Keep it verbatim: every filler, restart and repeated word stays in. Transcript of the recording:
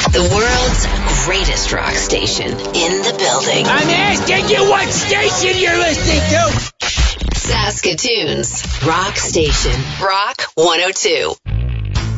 The world's greatest rock station in the building. I'm asking you what station you're listening to. Saskatoon's rock station, Rock one oh two.